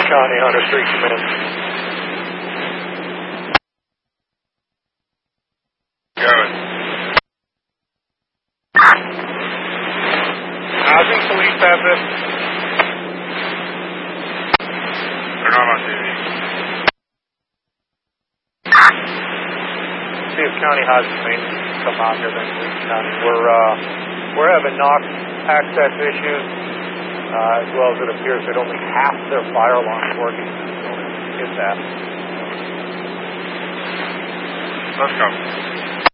County, Hunter Street, come in. Going. Housing police have this. They're not on TV. See if County Housing Maintenance come out here, then Police County. We're having knock access issues, as well as it appears that only half their fire alarms working. So it's that. Let's go.